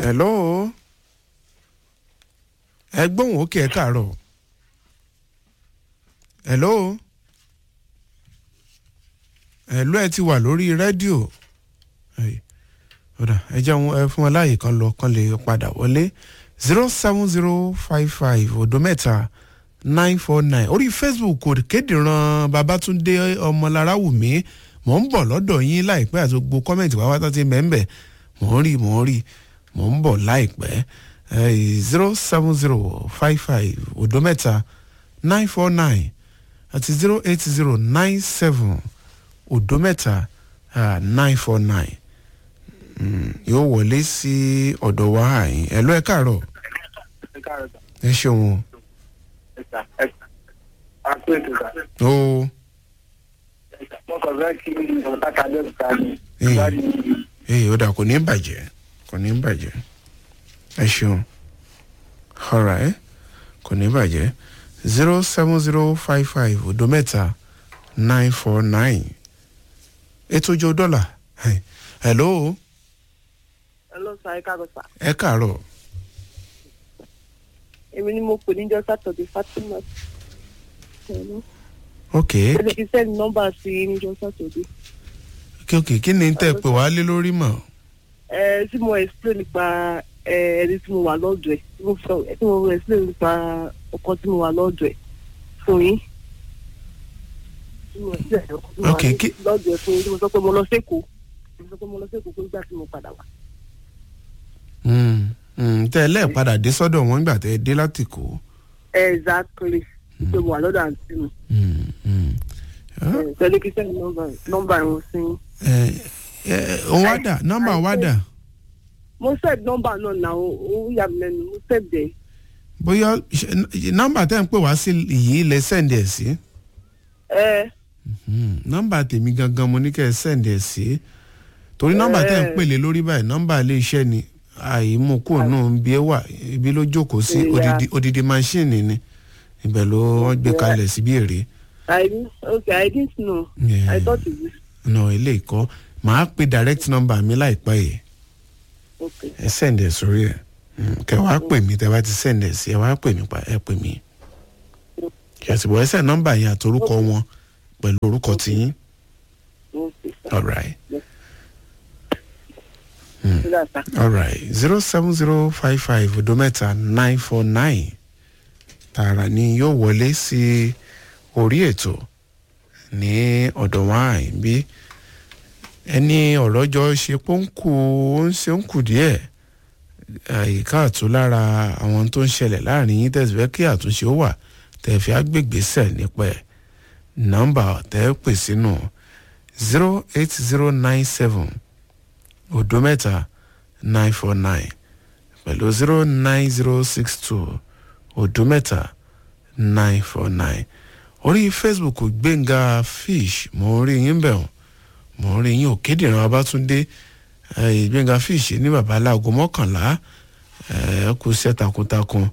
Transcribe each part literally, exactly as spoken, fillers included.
hello ẹ gbóhùn òkè ẹ káàárọ̀ hello hello ẹ ti wà lórí rédíò ẹ jẹun ẹ fún wọn láàyè kan lọ kan lè padà wọlé zero seven zero five five odo mẹ́ta nine four nine orí Facebook kò kéde ran Babátúndé Ọmọlára Wùmí mò ń bọ̀ lọ́dọ̀ yín láìpẹ́ àti gbogbo kọ́mẹ̀ntì wá wá tó ti mẹ́ńbẹ̀ mò ń rí mò ń rí mò ń bọ̀ láìpẹ́ zero seven zero five five odo mẹ́ta nine four nine àti zero eight zero nine seven odo mẹ́ta nine four nine yóò wọlé sí ọ̀dọ̀ wa àyìn ẹ̀ ló ẹ káàárọ̀ ẹ ṣeun o. mo kàn fẹ́ kí ọ̀tá kájọ́ ìta ni. ee ó dà kò ní bàjẹ́ kò ní bàjẹ́ ẹ ṣeun ọ̀rá ẹ kò ní bàjẹ́ zero seven zero five five odo mẹ́ta nine four nine ètò ìjọ dọ́là hello. hello sir ẹ káàárọ̀ sir. ẹ káàárọ̀. èmi ni mo pè níjọ́ Saturday Fatima. ok. ẹ lè fi send number sí níjọ́ Saturday. ok ok kí ni tẹ́ pè wá lé lórí mọ́. ẹ tí mo explain nípa ẹni tí mo wà lọ́dọ̀ ẹ̀ tí mo sọ tí mo explain nípa ọkọ tí mo wà lọ́dọ̀ ẹ̀ fún yín. ok kí. lọ́dọ̀ ẹ̀ fún yín tí mo sọ pé mo lọ sẹ́kọ̀ọ́ mo sọ pé mo lọ sẹ́kọ̀ọ́ pé nígbà tí mo padà wá. tẹ́ ẹ lẹ́ẹ̀ padà dé sọ́dọ̀ wọn nígbà tẹ́ ẹ dé láti kó. exactly pé mo wà lọ́dọ̀ àǹtí mi. pẹ̀lú kí sẹ́ni nọ́mbà wọn sí. òun wá dà nọ́mbà wá dà. mo send nọ́mbà náà náà ó yà mí lẹ́nu mo send ẹ̀. bóyá nọ́mbà tẹ́ ń pè wá sí yìí lẹ send ẹ̀ sí. ẹ. nọ́mbà tèmi gangan mo ní kẹ́ ẹ send ẹ̀ sí torí nọ́mbà tẹ́ ń pèlè lórí báyìí nọ́mbà ilé iṣẹ́ ni àìmú kò náà ń bí ẹ wà ibi ló jókòó sí odidi odidi máṣíìnì ni ibẹ̀ ló wọ́n gbé kalẹ̀ síbi èrè. I okay I didn't know. Yeah. I thought it was. no ilé ìkọ́ màá pe direct number mi láìpẹ́ yìí ẹ send ẹ sórí ẹ kẹ wàá pè mí tẹ bá ti send ẹ sí ẹ wàá pè mí pa ẹ pè mí yàtìbọ̀ ẹ send number yẹn àtorúkọ wọn pẹ̀lú orúkọ tiyín. all right. Mm. all right zero seven zero five five odo mẹ́ta nine four nine tààrà ni yóò wọlé sí orí ètò ní ọ̀dọ̀ wa àìbí ẹni ọ̀rọ̀ jọ ṣe pọ́ńkù ó ń ṣe ń kù díẹ̀ àyíká àtún lára àwọn tó ń ṣẹlẹ̀ láàrin yín tẹ̀sí fẹ́ kí àtúnṣe ó wà tẹ̀ fi agbègbèsẹ̀ nípa ẹ̀ nọ́mbà tẹ́ pè sínú zero eight zero nine seven odo mẹ́ta nine four nine pẹ̀lú zero nine zero six two odo mẹ́ta nine four nine orí Facebook Gbénga Fish mo rí yín bẹ̀ wọ́n mo rí yín Òkèdìran Babátúndé Gbénga Fish ní bàbá aláàgọ́ mọ́kànlá ẹ kú iṣẹ́ takuntakun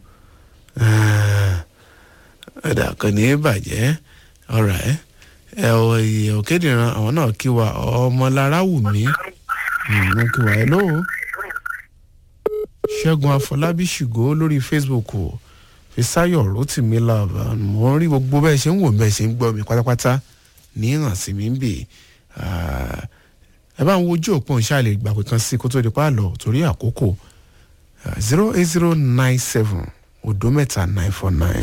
ẹ̀dà kan ní bàjẹ́ ọ̀rà ẹ̀ Òkèdìran àwọn náà kí wa Ọmọlára Wùmí mo kí wa ẹ lóò Ṣẹ́gun Afọlábí Ṣìgó lórí Facebook o Fisáyọ̀ Rótìmí làbà mo rí gbogbo bẹ́ẹ̀ ṣe ń wò bẹ́ẹ̀ ṣe ń gbọ́ mi pátápátá ní ìhàn sí mi ń bì ẹ bá ń wojú òpó ń ṣàlè gbà pé kan sí kó tó di pa lọ torí àkókò zero eight zero nine seven odo mẹ́ta nine four nine.